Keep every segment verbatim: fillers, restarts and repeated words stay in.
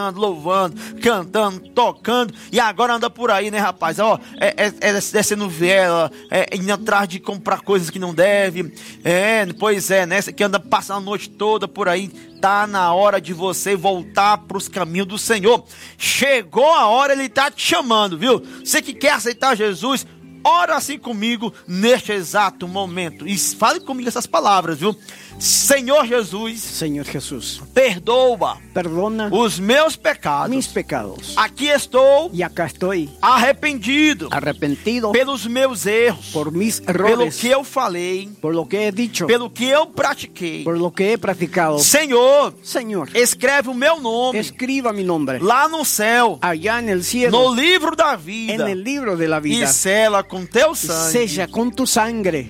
louvando, cantando, tocando, e agora anda por aí, né, rapaz? Ó, é, é, é descendo viela, é indo atrás de comprar coisas que não deve, é, pois é, né? Que anda passando a noite toda por aí. Tá na hora de você voltar para os caminhos do Senhor. Chegou a hora, Ele tá te chamando, viu? Você que quer aceitar Jesus, ora assim comigo neste exato momento. E fale comigo essas palavras, viu? Senhor Jesus, Senhor Jesus, perdoa, perdona os meus pecados. mis pecados. Aqui estou Y acá estoy arrependido arrepentido pelos meus erros, por mis pelo errores, que eu falei, por lo que he dicho, pelo que eu pratiquei. por lo que he practicado. Senhor, Señor, escreve o meu nome escriba mi nombre lá no céu, allá en el cielo, no livro da vida, en el libro de la e vida. sela com teu sangue. Sella con tu sangre.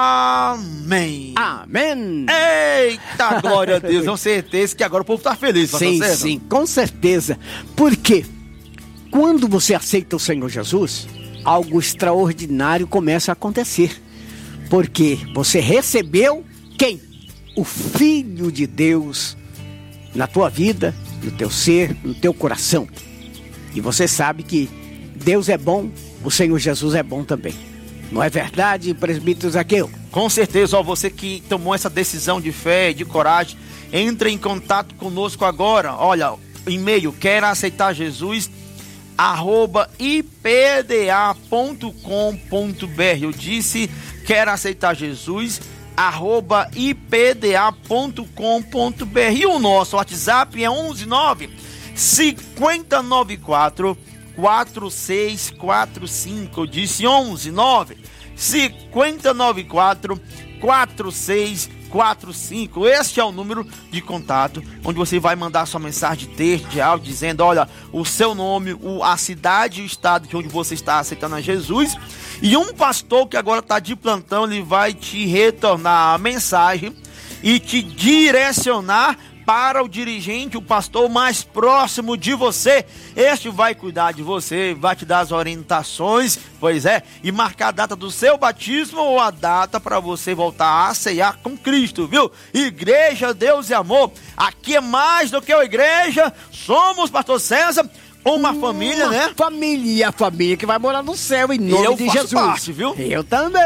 Amém. Amém. Eita, glória a Deus. Tenho certeza que agora o povo está feliz. Sim, certo? sim, com certeza. Porque quando você aceita o Senhor Jesus, algo extraordinário começa a acontecer. Porque você recebeu quem? O Filho de Deus na tua vida, no teu ser, no teu coração. E você sabe que Deus é bom, o Senhor Jesus é bom também. Não é verdade, presbítero Zaqueu? Com certeza, ó, você que tomou essa decisão de fé, de coragem, entre em contato conosco agora. Olha, e-mail, quer aceitar Jesus, arroba ipda ponto com ponto br. Eu disse, quer aceitar Jesus, arroba ipda ponto com ponto br. E o nosso WhatsApp é onze nove, cinco zero nove quatro, quatro seis quatro cinco. Eu disse onze nove, cinco zero nove quatro, quatro seis quatro cinco. Este é o número de contato onde você vai mandar sua mensagem de texto, de áudio, dizendo, olha, o seu nome, o, a cidade e o estado de onde você está aceitando a Jesus. E um pastor que agora está de plantão, ele vai te retornar a mensagem e te direcionar para o dirigente, o pastor mais próximo de você. Este vai cuidar de você, vai te dar as orientações, pois é, e marcar a data do seu batismo ou a data para você voltar a ceiar com Cristo, viu? Igreja, Deus e Amor, aqui é mais do que uma igreja, somos, pastor César, uma, uma família, né? Família, a família que vai morar no céu, em nome eu de faço Jesus. Parte, viu? Eu também.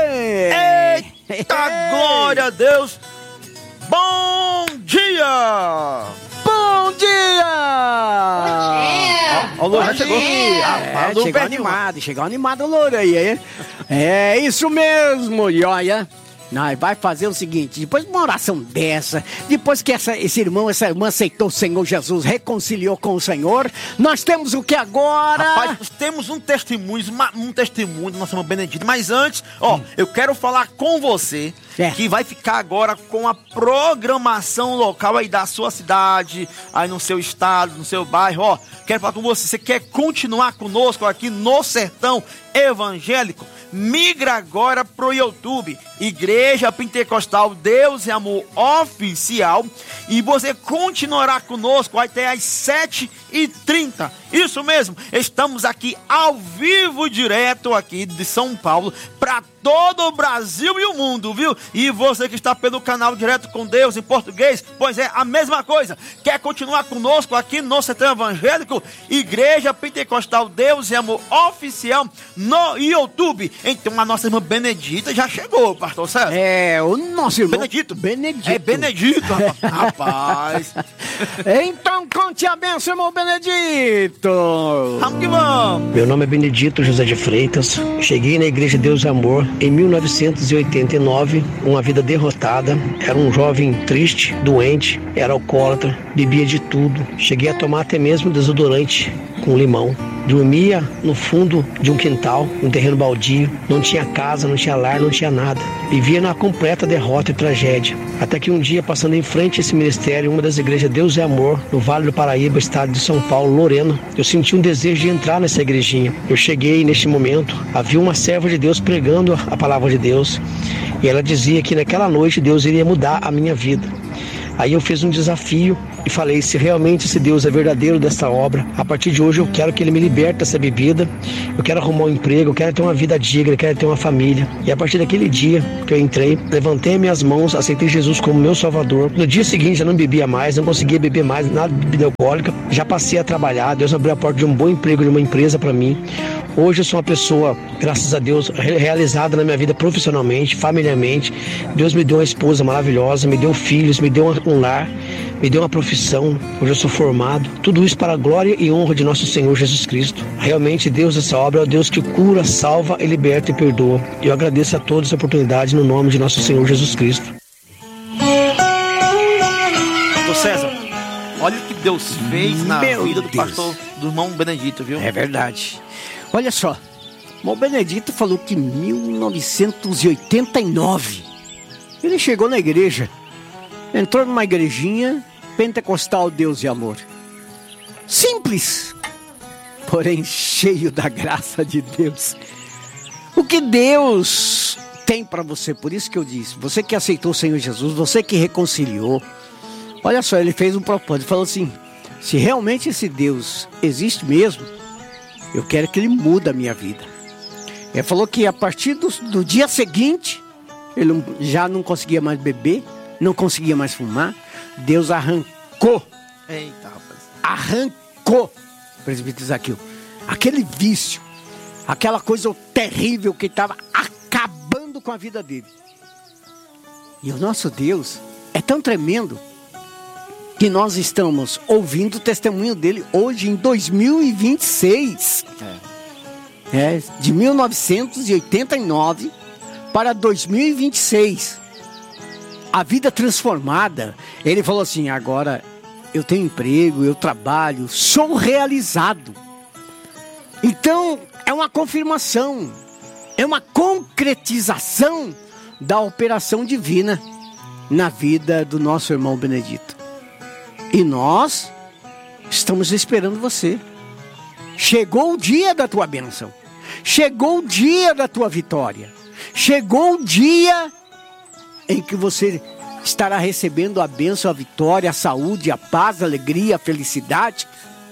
Eita, glória a Deus. Bom dia! Bom dia! Ó, o Louro já chegou. Ah, é, chegou animado, chegou animado o Louro aí, hein? É isso mesmo, e olha, nós vai fazer o seguinte, depois de uma oração dessa, depois que essa, esse irmão, essa irmã aceitou o Senhor Jesus, reconciliou com o Senhor, nós temos o que agora? Rapaz, nós temos um testemunho, um testemunho da nossa irmã Benedita, mas antes, ó, hum. eu quero falar com você, é. que vai ficar agora com a programação local aí da sua cidade, aí no seu estado, no seu bairro, ó, quero falar com você, você quer continuar conosco aqui no Sertão Evangélico? Migra agora pro YouTube, Igreja Pentecostal Deus e Amor Oficial, e você continuará conosco até às sete e trinta. Isso mesmo, estamos aqui ao vivo, direto aqui de São Paulo, para todo o Brasil e o mundo, viu? E você que está pelo canal Direto com Deus em português, pois é, a mesma coisa. Quer continuar conosco aqui no Sertão Evangélico? Igreja Pentecostal Deus e Amor Oficial no YouTube. Então a nossa irmã Benedita já chegou, pastor César. É, o nosso irmão Benedito. Benedito. É Benedito, rapaz. Então conte a bênção, irmão Benedito. Vamos que vamos. Meu nome é Benedito José de Freitas. Cheguei na Igreja Deus e Amor em mil novecentos e oitenta e nove, uma vida derrotada. Era um jovem triste, doente, era alcoólatra, bebia de tudo. Cheguei a tomar até mesmo desodorante com limão. Dormia no fundo de um quintal, um terreno baldio. Não tinha casa, não tinha lar, não tinha nada. Vivia na completa derrota e tragédia. Até que um dia, passando em frente a esse ministério, uma das igrejas Deus e Amor, no Vale do Paraíba, estado de São Paulo, Lorena, eu senti um desejo de entrar nessa igrejinha. Eu cheguei neste momento, havia uma serva de Deus pregando a palavra de Deus, e ela dizia que naquela noite Deus iria mudar a minha vida. Aí eu fiz um desafio e falei, se realmente esse Deus é verdadeiro dessa obra, a partir de hoje eu quero que ele me liberte dessa bebida, eu quero arrumar um emprego, eu quero ter uma vida digna, eu quero ter uma família. E a partir daquele dia que eu entrei, levantei minhas mãos, aceitei Jesus como meu salvador. No dia seguinte eu não bebia mais, não conseguia beber mais nada de bebida alcoólica, já passei a trabalhar, Deus abriu a porta de um bom emprego, de uma empresa para mim. Hoje eu sou uma pessoa, graças a Deus, realizada na minha vida profissionalmente, familiarmente. Deus me deu uma esposa maravilhosa, me deu filhos, me deu um lar, me deu uma profissão. Hoje eu sou formado. Tudo isso para a glória e honra de nosso Senhor Jesus Cristo. Realmente Deus dessa obra é o Deus que cura, salva, e liberta e perdoa. E eu agradeço a todos essa oportunidade no nome de nosso Senhor Jesus Cristo. Pastor César, olha o que Deus fez na Meu vida do Deus. pastor, do irmão Benedito, viu? É verdade. Olha só, o irmão Benedito falou que em mil novecentos e oitenta e nove ele chegou na igreja, entrou numa igrejinha pentecostal Deus e Amor. Simples, porém cheio da graça de Deus. O que Deus tem para você, por isso que eu disse, você que aceitou o Senhor Jesus, você que reconciliou, olha só, ele fez um propósito, falou assim, se realmente esse Deus existe mesmo, eu quero que ele mude a minha vida. Ele falou que a partir do, do dia seguinte, ele já não conseguia mais beber, não conseguia mais fumar. Deus arrancou, Eita, rapaz. arrancou, presbítero Zaqueu, aquele vício, aquela coisa terrível que estava acabando com a vida dele. E o nosso Deus é tão tremendo que nós estamos ouvindo o testemunho dele hoje em dois mil e vinte e seis. É. É, de mil novecentos e oitenta e nove para dois mil e vinte e seis. A vida transformada. Ele falou assim, agora eu tenho emprego, eu trabalho, sou realizado. Então, é uma confirmação, é uma concretização da operação divina na vida do nosso irmão Benedito. E nós estamos esperando você. Chegou o dia da tua bênção. Chegou o dia da tua vitória. Chegou o dia em que você estará recebendo a bênção, a vitória, a saúde, a paz, a alegria, a felicidade.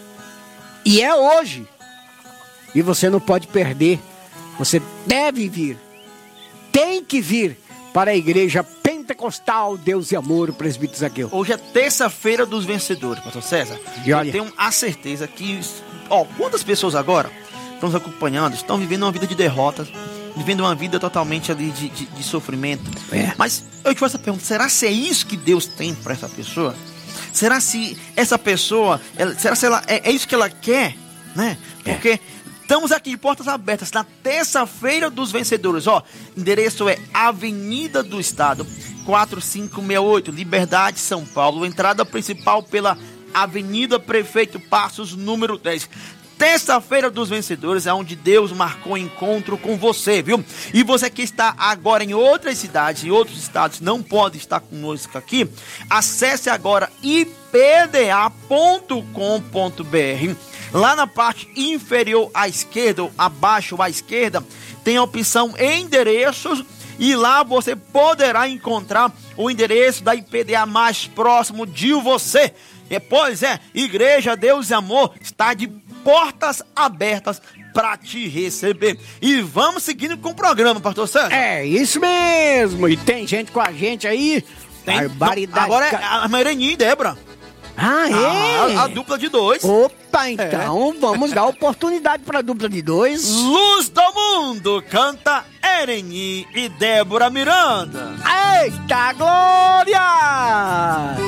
E é hoje. E você não pode perder. Você deve vir. Tem que vir para a igreja pentecostal Deus e Amor, o presbítero Zaqueu. Hoje é terça-feira dos vencedores, pastor César. E olha, eu tenho a certeza que, ó, quantas pessoas agora estão nos acompanhando, estão vivendo uma vida de derrotas, vivendo uma vida totalmente ali de, de, de sofrimento. É. Mas eu te faço essa pergunta, será se é isso que Deus tem para essa pessoa? Será se essa pessoa, ela, será se ela, é, é isso que ela quer, né? Porque é. Estamos aqui de portas abertas na terça-feira dos vencedores, ó, endereço é Avenida do Estado, quatro cinco seis oito, Liberdade, São Paulo, entrada principal pela Avenida Prefeito Passos, número dez. Terça-feira dos vencedores é onde Deus marcou encontro com você, viu? E você que está agora em outras cidades, em outros estados, não pode estar conosco aqui, acesse agora i p d a ponto com ponto b r. Lá na parte inferior à esquerda, ou abaixo à esquerda, tem a opção endereços e lá você poderá encontrar o endereço da I P D A mais próximo de você. E, pois é, Igreja Deus e Amor está de portas abertas para te receber. E vamos seguindo com o programa, pastor César. É isso mesmo. E tem gente com a gente aí. Tem, barbaridade. Não, agora é a Mareninha e Débora. Ah, é? A, a dupla de dois. Opa, então é. Vamos dar oportunidade para a dupla de dois. Luz do Mundo canta Ereni e Débora Miranda. Eita glória!